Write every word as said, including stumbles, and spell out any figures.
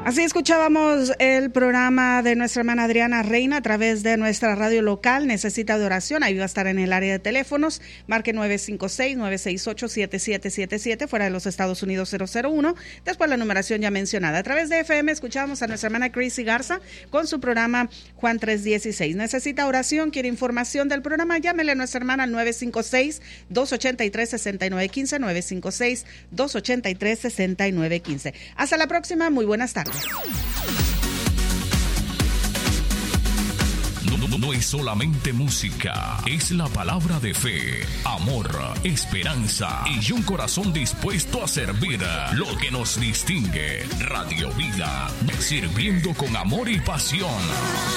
Así escuchábamos el programa de nuestra hermana Adriana Reina a través de nuestra radio local. Necesita de oración, ahí va a estar en el área de teléfonos. Marque nueve cinco seis, nueve seis ocho, siete siete siete siete, fuera de los Estados Unidos cero cero uno. Después la numeración ya mencionada. A través de F M escuchamos a nuestra hermana Crazy Garza con su programa Juan tres dieciséis. Necesita oración, quiere información del programa, llámele a nuestra hermana al nueve cinco seis, dos ocho tres, seis nueve uno cinco, nueve cinco seis, dos ocho tres, seis nueve uno cinco. Hasta la próxima, muy buenas tardes. No, no, no es solamente música, es la palabra de fe, amor, esperanza y un corazón dispuesto a servir. Lo que nos distingue, Radio Vida, sirviendo con amor y pasión.